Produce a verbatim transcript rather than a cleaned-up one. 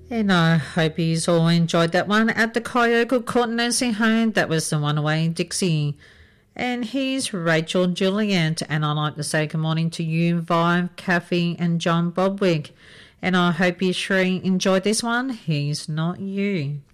And I hope you all enjoyed that one at the Kyogo Court Nursing Home. That was the One Away Dixie. And here's Rachel Juliet. And I'd like to say good morning to you, Vive, Kathy and John Bobwick. And I hope you sure enjoyed this one. He's Not You.